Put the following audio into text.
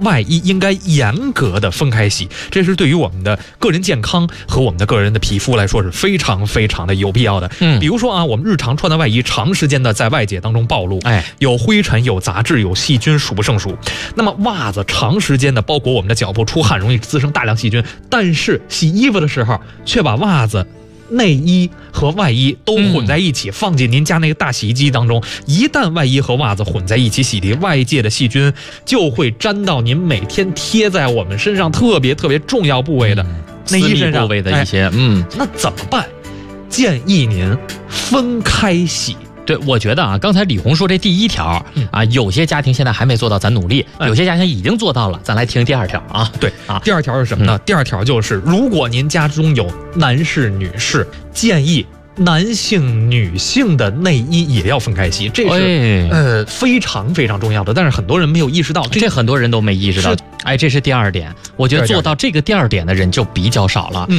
外衣应该严格的分开洗，这是对于我们的个人健康和我们的个人的皮肤来说是非常非常的有必要的。比如说啊，我们日常穿的外衣长时间的在外界当中暴露，有灰尘、有杂质、有细菌，数不胜数。那么袜子长时间的包裹我们的脚部，出汗容易滋生大量细菌，但是洗衣服的时候却把袜子、内衣和外衣都混在一起，放进您家那个大洗衣机当中。一旦外衣和袜子混在一起洗涤，外界的细菌就会沾到您每天贴在我们身上特别特别重要部位的内衣身上部位的一些那怎么办？建议您分开洗。 对，我觉得啊，刚才李红说这第一条啊，有些家庭现在还没做到，咱努力；有些家庭已经做到了，咱来听第二条啊。 对啊，第二条是什么呢？第二条就是，如果您家中有男士、女士，建议男性、女性的内衣也要分开洗，这是非常非常重要的，但是很多人没有意识到， 这很多人都没意识到。这是第二点，我觉得做到这个第二点的人就比较少了。